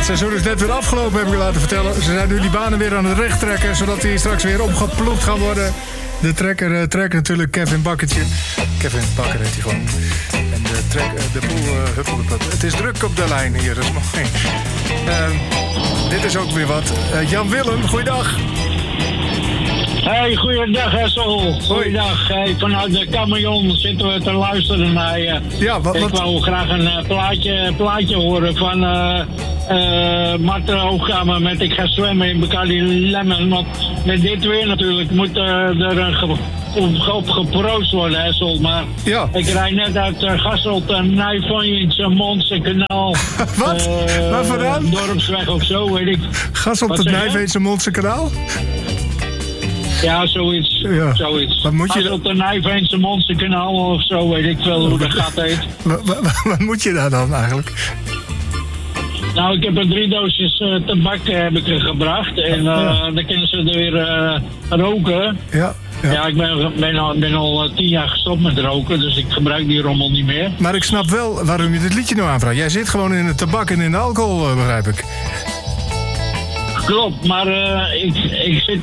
seizoen is net weer afgelopen, heb ik je laten vertellen. Ze zijn nu die banen weer aan het recht trekken, zodat die straks weer opgeploegd gaan worden. De trekker trekt natuurlijk Kevin Bakkertje. Kevin Bakker heet hij gewoon. En de boel huppelde. Het is druk op de lijn hier, dat is mooi. Dit is ook weer wat. Jan Willem, goeiedag. Hey, goeiedag Hessel. Goeiedag. Hey, vanuit de camion zitten we te luisteren naar je. Ja, wat? Ik wou graag een plaatje horen van Marten Hoogkamer met Ik ga zwemmen in Bacardi Lemon. Want met dit weer natuurlijk moet er op geproost worden, Hessel. Maar ja. Ik rijd net uit Gasselt, Nijvanjens, Mondse Kanaal. Wat? Waar vandaan? Dorpsweg of zo, weet ik. Gasselt, het Nijvanjens, Mondse Kanaal? Ja, zoiets. Ja. Zoiets. Wat moet je als op de Nijveense Monsterkanaal of zo, weet ik veel hoe dat gaat heet. Wat moet je daar dan eigenlijk? Nou, ik heb er 3 doosjes tabak heb ik er gebracht. En dan kunnen ze er weer roken. Ja. Ja, ik ben al 10 jaar gestopt met roken, dus ik gebruik die rommel niet meer. Maar ik snap wel waarom je dit liedje nou aanvraagt. Jij zit gewoon in de tabak en in de alcohol, begrijp ik. Klopt, maar ik zit